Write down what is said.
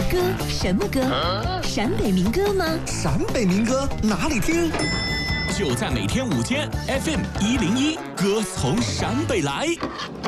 歌？什么歌？陕北民歌吗？ 陕北民歌哪里听？ 就在每天午间 FM 101，歌从陕北来。